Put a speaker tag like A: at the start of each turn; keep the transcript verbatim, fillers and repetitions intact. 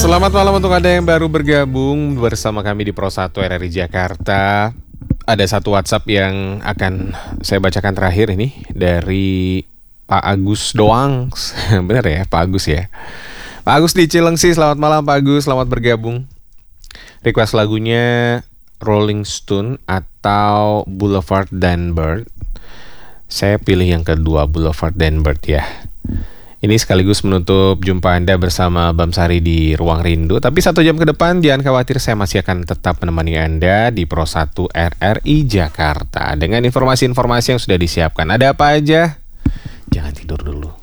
A: Selamat malam untuk Anda yang baru bergabung bersama kami di Pro satu R R I Jakarta. Ada satu WhatsApp yang akan saya bacakan terakhir ini dari Pak Agus doang. Benar ya, Pak Agus ya. Pak Agus di Cilengsi, selamat malam Pak Agus, selamat bergabung. Request lagunya Rolling Stone atau Boulevard Danbird. Saya pilih yang kedua, Boulevard Danbird ya. Ini sekaligus menutup jumpa Anda bersama Bam Sari di Ruang Rindu. Tapi satu jam ke depan jangan khawatir, saya masih akan tetap menemani Anda di Pro satu R R I Jakarta dengan informasi-informasi yang sudah disiapkan. Ada apa aja? Jangan tidur dulu.